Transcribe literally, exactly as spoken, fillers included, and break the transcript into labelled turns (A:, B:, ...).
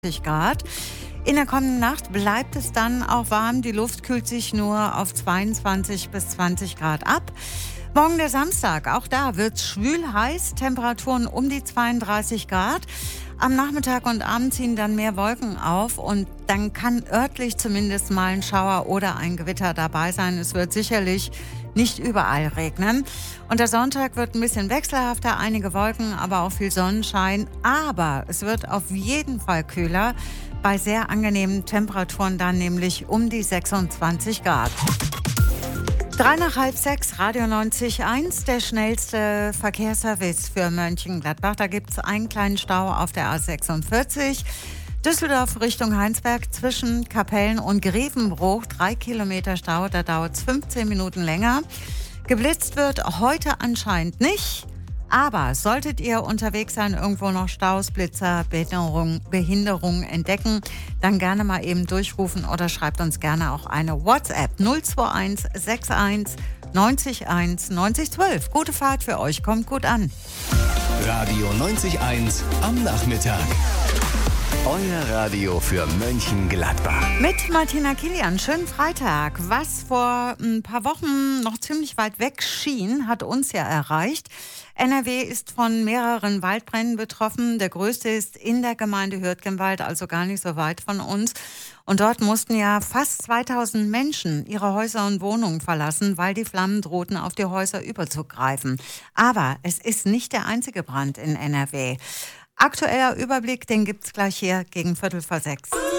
A: Grad. In der kommenden Nacht bleibt es dann auch warm. Die Luft kühlt sich nur auf zweiundzwanzig bis zwanzig Grad ab. Morgen der Samstag, auch da wird es schwül heiß, Temperaturen um die zweiunddreißig Grad. Am Nachmittag und Abend ziehen dann mehr Wolken auf und dann kann örtlich zumindest mal ein Schauer oder ein Gewitter dabei sein. Es wird sicherlich nicht überall regnen. Und der Sonntag wird ein bisschen wechselhafter, einige Wolken, aber auch viel Sonnenschein. Aber es wird auf jeden Fall kühler, bei sehr angenehmen Temperaturen dann nämlich um die sechsundzwanzig Grad. Drei nach halb sechs, Radio neunzig Komma eins, der schnellste Verkehrsservice für Mönchengladbach. Da gibt es einen kleinen Stau auf der A sechsundvierzig. Düsseldorf Richtung Heinsberg zwischen Kapellen und Grevenbruch. Drei Kilometer Stau, da dauert es fünfzehn Minuten länger. Geblitzt wird heute anscheinend nicht. Aber solltet ihr unterwegs sein, irgendwo noch Staus, Blitzer, Behinderung, Behinderung entdecken, dann gerne mal eben durchrufen oder schreibt uns gerne auch eine WhatsApp null zwei eins sechs eins neunzig eins neunzig zwölf. Gute Fahrt für euch, kommt gut an.
B: Radio neunzig Komma eins am Nachmittag. Euer Radio für Mönchengladbach.
A: Mit Martina Kilian, schönen Freitag. Was vor ein paar Wochen noch ziemlich weit weg schien, hat uns ja erreicht. N R W ist von mehreren Waldbränden betroffen. Der größte ist in der Gemeinde Hürtgenwald, also gar nicht so weit von uns. Und dort mussten ja fast zweitausend Menschen ihre Häuser und Wohnungen verlassen, weil die Flammen drohten, auf die Häuser überzugreifen. Aber es ist nicht der einzige Brand in N R W. Aktueller Überblick, den gibt's gleich hier gegen Viertel vor sechs.